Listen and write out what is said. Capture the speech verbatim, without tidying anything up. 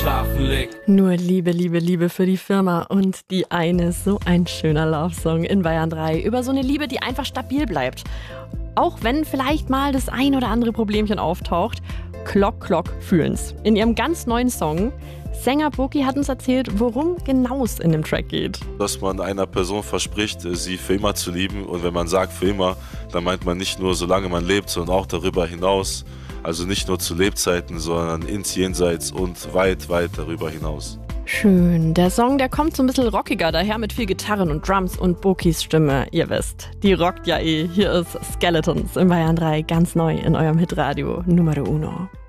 schlafen legt. Nur Liebe, Liebe, Liebe für die Firma und die eine, so ein schöner Love-Song in Bayern drei über so eine Liebe, die einfach stabil bleibt. Auch wenn vielleicht mal das ein oder andere Problemchen auftaucht. Klock, Klock fühlen's. In ihrem ganz neuen Song. Sänger Boki hat uns erzählt, worum genau es in dem Track geht. Dass man einer Person verspricht, sie für immer zu lieben. Und wenn man sagt für immer, dann meint man nicht nur, solange man lebt, sondern auch darüber hinaus. Also nicht nur zu Lebzeiten, sondern ins Jenseits und weit, weit darüber hinaus. Schön. Der Song, der kommt so ein bisschen rockiger daher mit viel Gitarren und Drums und Bokis Stimme. Ihr wisst, die rockt ja eh. Hier ist Skeletons in Bayern drei, ganz neu in eurem Hitradio Numero Uno.